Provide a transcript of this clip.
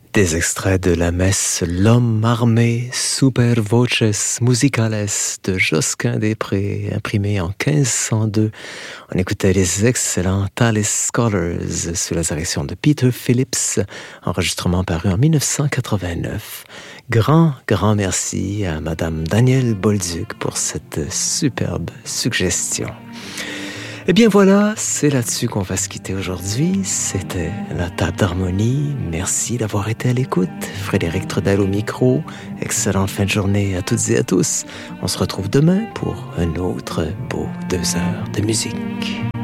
Des extraits de la messe L'homme armé super voces musicales de Josquin des Prés, imprimé en 1502. On écoutait les excellents Tales Scholars sous la direction de Peter Phillips, enregistrement paru en 1989. Grand merci à Madame Danielle Bolduc pour cette superbe suggestion. Eh bien voilà, c'est là-dessus qu'on va se quitter aujourd'hui. C'était la table d'harmonie. Merci d'avoir été à l'écoute. Frédéric Trudel au micro. Excellente fin de journée à toutes et à tous. On se retrouve demain pour un autre beau 2 heures de musique.